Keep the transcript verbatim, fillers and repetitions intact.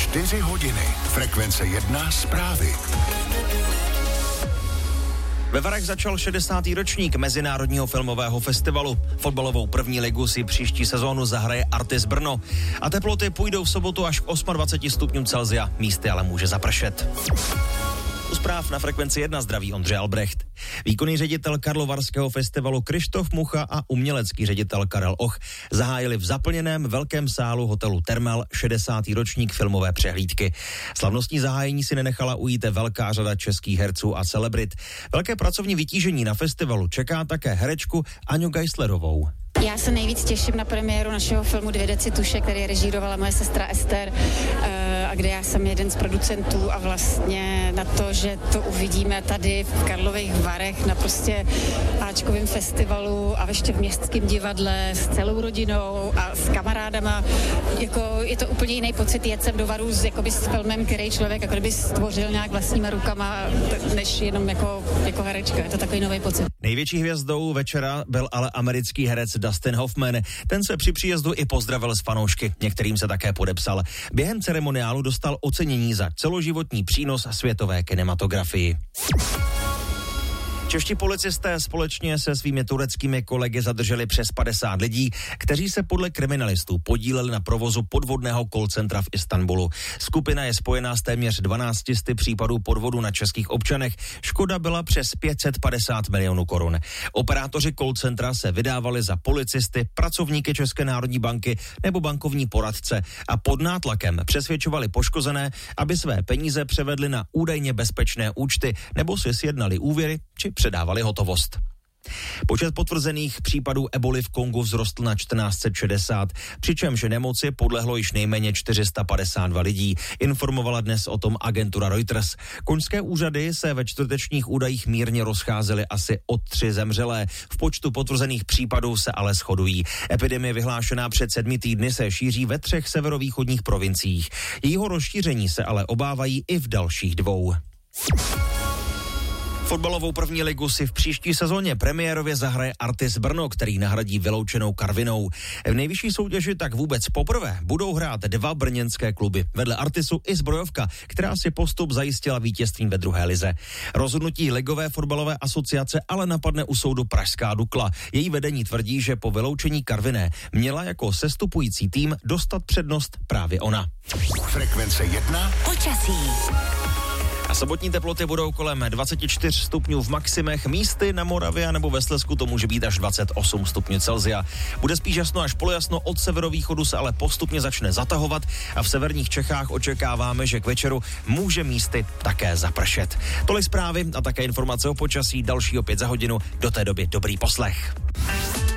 Čtyři hodiny. Frekvence jedna zprávy. Ve Varech začal šedesátý ročník Mezinárodního filmového festivalu. Fotbalovou první ligu si příští sezónu zahraje Artis Brno. A teploty půjdou v sobotu až k dvaceti osmi stupňům Celsia. Místy ale může zapršet. U zpráv na Frekvenci jedna zdraví Ondřej Albrecht. Výkonný ředitel Karlovarského festivalu Krištof Mucha a umělecký ředitel Karel Och zahájili v zaplněném velkém sálu hotelu Thermal šedesátý ročník filmové přehlídky. Slavnostní zahájení si nenechala ujít velká řada českých herců a celebrit. Velké pracovní vytížení na festivalu čeká také herečku Aňu Geislerovou. Já se nejvíc těším na premiéru našeho filmu Dvě deci tuše, který režírovala moje sestra Ester, a kde já jsem jeden z producentů, a vlastně na to, že to uvidíme tady v Karlových Varech na prostě áčkovém festivalu a ještě v Městském divadle s celou rodinou a s kamarádama. Jako, je to úplně jiný pocit jet sem do Varů s, jakoby, s filmem, který člověk jako kdyby stvořil nějak vlastníma rukama, než jenom jako, jako herečka. Je to takový nový pocit. Největší hvězdou večera byl ale americký herec Dustin Hoffman. Ten se při příjezdu i pozdravil s fanoušky, některým se také podepsal. Během ceremoniálu dostal ocenění za celoživotní přínos světové kinematografii. Čeští policisté společně se svými tureckými kolegy zadrželi přes padesát lidí, kteří se podle kriminalistů podíleli na provozu podvodného call centra v Istanbulu. Skupina je spojená s téměř dvanácti sty případů podvodu na českých občanech. Škoda byla přes pět set padesát milionů korun. Operátoři call centra se vydávali za policisty, pracovníky České národní banky nebo bankovní poradce a pod nátlakem přesvědčovali poškozené, aby své peníze převedli na údajně bezpečné účty nebo si sjednali úvěry či předávali hotovost. Počet potvrzených případů eboly v Kongu vzrostl na čtrnáct set šedesát, přičemž nemoci podlehlo již nejméně čtyři sta padesát dva lidí, informovala dnes o tom agentura Reuters. Konžské úřady se ve čtvrtečních údajích mírně rozcházely asi o tři zemřelé. V počtu potvrzených případů se ale shodují. Epidemie vyhlášená před sedmi týdny se šíří ve třech severovýchodních provinciích. Jejího rozšíření se ale obávají i v dalších dvou. Fotbalovou první ligu si v příští sezóně premiérově zahraje Artis Brno, který nahradí vyloučenou Karvinou. V nejvyšší soutěži tak vůbec poprvé budou hrát dva brněnské kluby. Vedle Artisu i Zbrojovka, která si postup zajistila vítězstvím ve druhé lize. Rozhodnutí Ligové fotbalové asociace ale napadne u soudu pražská Dukla. Její vedení tvrdí, že po vyloučení Karviné měla jako sestupující tým dostat přednost právě ona. Frekvence jedna. Počasí. A sobotní teploty budou kolem dvacet čtyři stupňů v maximech, místy na Moravě nebo ve Slezsku to může být až dvacet osm stupňů Celsia. Bude spíš jasno až polojasno, od severovýchodu se ale postupně začne zatahovat a v severních Čechách očekáváme, že k večeru může místy také zapršet. Tolik zprávy a také informace o počasí, další opět za hodinu, do té doby dobrý poslech.